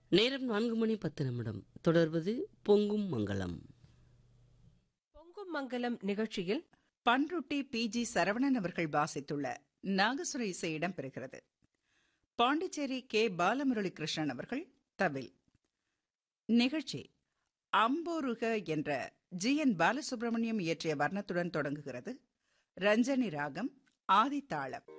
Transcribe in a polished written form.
நேரம் 4:10. தொடர்வது பொங்கும் மங்களம். பொங்கும் மங்கலம் நிகழ்ச்சியில் பன்ருட்டி பி.ஜி. சரவணன் அவர்கள் வாசித்துள்ள நாகசுர இசை இடம்பெறுகிறது. பாண்டிச்சேரி கே. பாலமுரளி கிருஷ்ணன் அவர்கள் தவில். நிகழ்ச்சி அம்போருக என்ற ஜி.என். பாலசுப்ரமணியம் இயற்றிய வர்ணத்துடன் தொடங்குகிறது. ரஞ்சனி ராகம், ஆதித்தாளம்.